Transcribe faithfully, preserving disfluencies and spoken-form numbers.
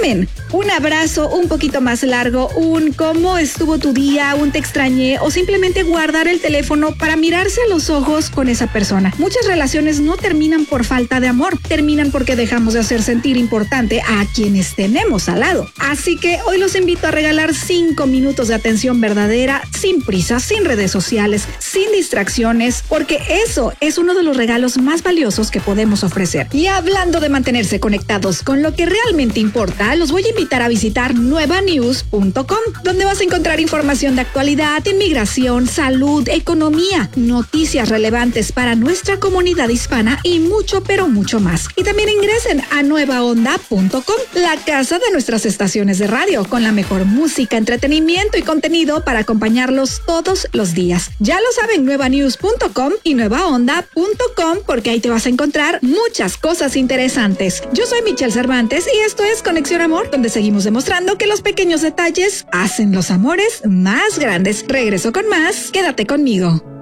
llamen. Un abrazo un poquito más largo, un cómo estuvo tu día, un te extrañé o simplemente guardar el teléfono para mirarse a los ojos con esa persona. Muchas relaciones no terminan por falta de amor, terminan porque dejamos de hacer sentir importante a quienes tenemos al lado. Así que hoy los invito a regalar cinco minutos de atención verdadera, sin prisa, sin redes sociales, sin distracciones, porque eso es uno de los regalos más valiosos que podemos ofrecer. Y hablando de mantenerse conectados con lo que realmente importa, los voy a invitar a visitar nueva news punto com, donde vas a encontrar información de actualidad, inmigración, salud, economía, noticias relevantes para nuestra comunidad hispana y mucho, pero mucho más. Y también ingresen a nueva onda punto com, la casa de nuestras estaciones de radio, con la mejor música, entretenimiento y contenido para acompañarlos todos los días. Ya lo saben, nueva news punto com y nueva onda punto com, porque ahí te vas a encontrar muchas cosas interesantes. Yo soy Michelle Cervantes y esto es Conexión Amor, donde seguimos demostrando que los pequeños detalles hacen los amores más grandes. Regreso con más. Quédate conmigo.